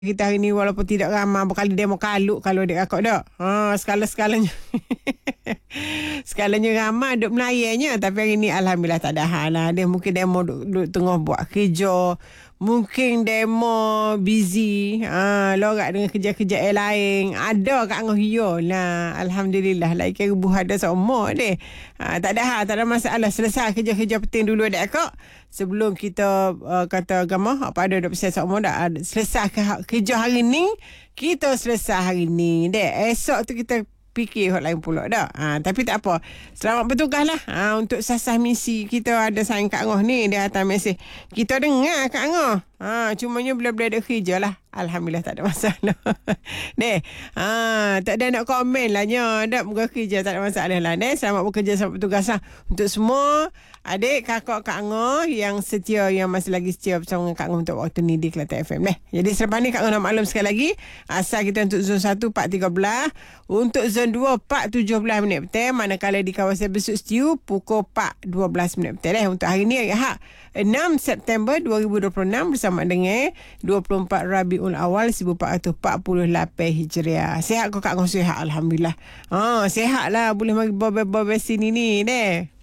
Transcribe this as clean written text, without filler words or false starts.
kita hari ni walaupun tidak ramai berkali demo kaluk kalau dek kakak dak. Skala-skalanya. Skalanya ramai duk melayanya, tapi hari ni alhamdulillah tak ada hal lah. Dia mungkin demo duk tengah buat kerja. Mungkin demo busy. Lorak dengan kerja-kerja yang lain. Ada kat ngah hiyo lah. Alhamdulillah. Lagi kira buah ada seumur deh. Tak ada hal, tak ada masalah. Selesai kerja-kerja penting dulu dek kak. Sebelum kita kata agama apa ada 20% seumur dah. Selesai kerja hari ni, kita selesai hari ni dek. Esok tu kita fikir hal lain pula dah. Tapi tak apa. Selamat bertugas lah. Untuk sasah misi kita ada sayang Kak Ngoh ni. Dia hantar mesej. Kita dengar Kak Ngoh. Cumanya bila-bila ada kerja lah. Alhamdulillah tak ada masalah. Deh. Tak ada nak komen lah nya. Dak muka kerja tak ada masalah lah. Deh. Selamat bekerja, selamat bertugas lah. Untuk semua adik, kakak Kak Ngoh yang setia, yang masih lagi setia bersama dengan Kak Ngoh untuk waktu ni di Kelantan FM. Jadi selepas ni Kak Ngoh nak maklum sekali lagi. Asal kita untuk zon 1 4.13. Untuk zon 2 4.17 minit betul. Manakala di kawasan Besut Stew pukul 4.12 minit betul. Untuk hari ni hari Ahad 6 September 2026 bersama dengan 24 Rabiul Awal 1448 Hijriah. Sihat kau Kak Ngoh? Sihat alhamdulillah. Sihat lah, boleh bagi bobe sini ni deh.